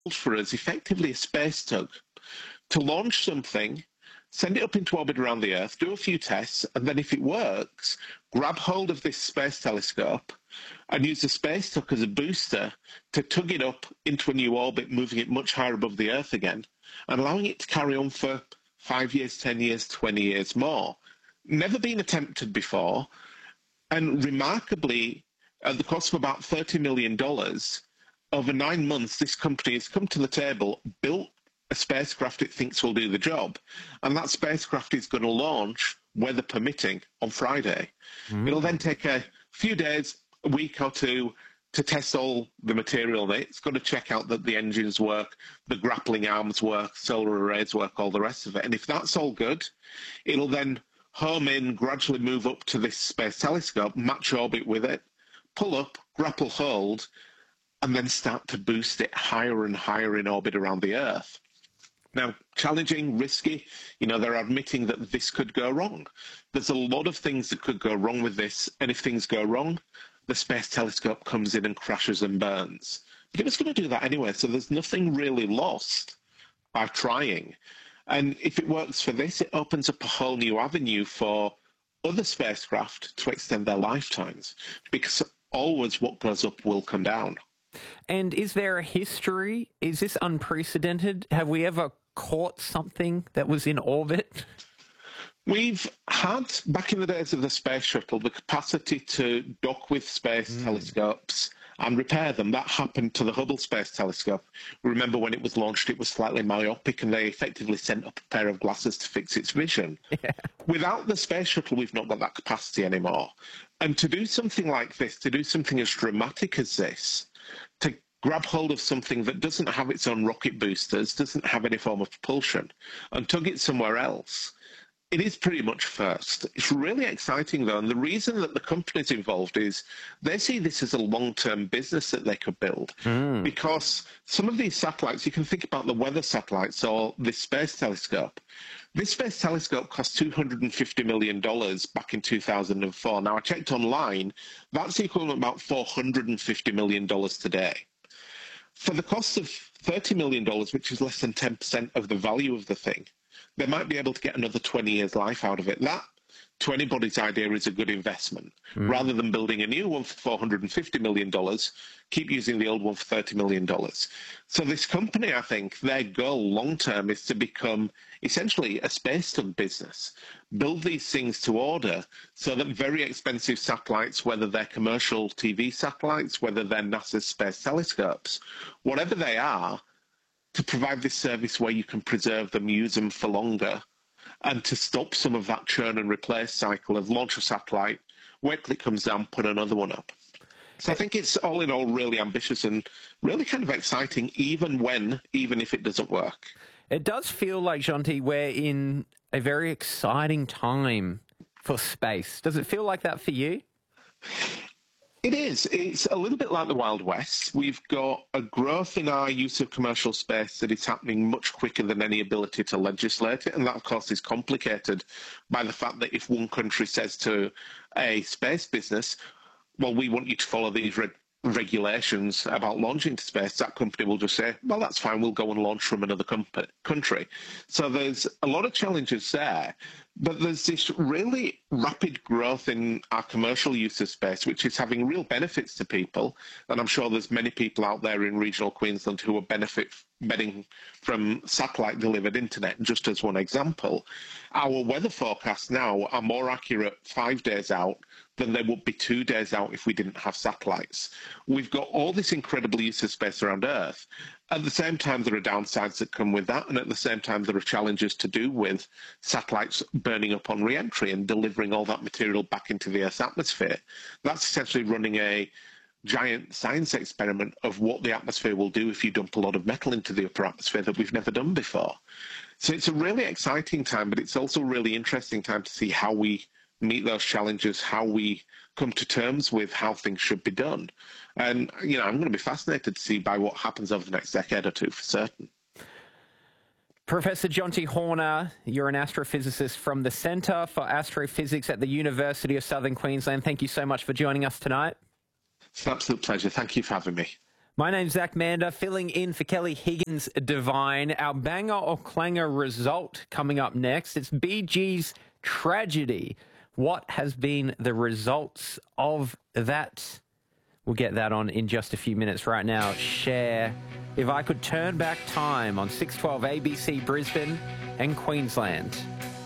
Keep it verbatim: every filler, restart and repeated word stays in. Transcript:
for us effectively a space tug to launch something, send it up into orbit around the Earth, do a few tests, and then if it works, grab hold of this space telescope and use the space tug as a booster to tug it up into a new orbit, moving it much higher above the Earth again, and allowing it to carry on for five years, ten years, twenty years more. Never been attempted before, and remarkably, at the cost of about thirty million dollars, over nine months, this company has come to the table, built a spacecraft it thinks will do the job, and that spacecraft is going to launch, weather permitting, on Friday. Mm. It'll then take a few days, a week or two, to test all the material in it. It's got to check out that the engines work, the grappling arms work, solar arrays work, all the rest of it. And if that's all good, it'll then home in, gradually move up to this space telescope, match orbit with it, pull up, grapple hold, and then start to boost it higher and higher in orbit around the Earth. Now, challenging, risky, you know, they're admitting that this could go wrong. There's a lot of things that could go wrong with this, and if things go wrong, the space telescope comes in and crashes and burns. But it was going to do that anyway, so there's nothing really lost by trying. And if it works for this, it opens up a whole new avenue for other spacecraft to extend their lifetimes, because always what goes up will come down. And is there a history? Is this unprecedented? Have we ever caught something that was in orbit? We've had, back in the days of the space shuttle, the capacity to dock with space mm. telescopes and repair them. That happened to the Hubble Space Telescope. Remember when it was launched, it was slightly myopic, and they effectively sent up a pair of glasses to fix its vision. Yeah. Without the space shuttle, we've not got that capacity anymore. And to do something like this, to do something as dramatic as this, to grab hold of something that doesn't have its own rocket boosters, doesn't have any form of propulsion, and tug it somewhere else, it is pretty much first. It's really exciting, though, and the reason that the companies involved is they see this as a long-term business that they could build, mm. because some of these satellites, you can think about the weather satellites or this space telescope. This space telescope cost two hundred fifty million dollars back in two thousand four. Now, I checked online, that's equivalent to about four hundred fifty million dollars today. For the cost of thirty million dollars, which is less than ten percent of the value of the thing, they might be able to get another twenty years life out of it. That, to anybody's idea, is a good investment. Mm. Rather than building a new one for four hundred fifty million dollars, keep using the old one for thirty million dollars. So this company, I think, their goal long-term is to become essentially a space tug business. Build these things to order so that very expensive satellites, whether they're commercial T V satellites, whether they're NASA's space telescopes, whatever they are, to provide this service where you can preserve them, use them for longer, and to stop some of that churn and replace cycle of launch a satellite, wait till it comes down, put another one up. So I think it's all in all really ambitious and really kind of exciting, even when, even if it doesn't work. It does feel like, Jeanty, we're in a very exciting time for space. Does it feel like that for you? It is. It's a little bit like the Wild West. We've got a growth in our use of commercial space that is happening much quicker than any ability to legislate it. And that, of course, is complicated by the fact that if one country says to a space business, well, we want you to follow these reg- regulations about launching to space, that company will just say, well, that's fine, we'll go and launch from another comp- country. So there's a lot of challenges there. But there's this really rapid growth in our commercial use of space, which is having real benefits to people. And I'm sure there's many people out there in regional Queensland who are benefit, benefiting from satellite-delivered internet. Just as one example, our weather forecasts now are more accurate five days out than they would be two days out if we didn't have satellites. We've got all this incredible use of space around Earth. At the same time, there are downsides that come with that, and at the same time, there are challenges to do with satellites burning up on re-entry and delivering all that material back into the Earth's atmosphere. That's essentially running a giant science experiment of what the atmosphere will do if you dump a lot of metal into the upper atmosphere that we've never done before. So it's a really exciting time, but it's also a really interesting time to see how we meet those challenges, how we come to terms with how things should be done. And, you know, I'm going to be fascinated to see by what happens over the next decade or two for certain. Professor Jeanty Horner, you're an astrophysicist from the Centre for Astrophysics at the University of Southern Queensland. Thank you so much for joining us tonight. It's an absolute pleasure. Thank you for having me. My name's Zach Mander, filling in for Kelly Higgins Divine. Our banger or clanger result coming up next. It's Bee Gees Tragedy. What has been the results of that? We'll get that on in just a few minutes. Right now, share If I Could Turn Back Time on six twelve A B C Brisbane and Queensland.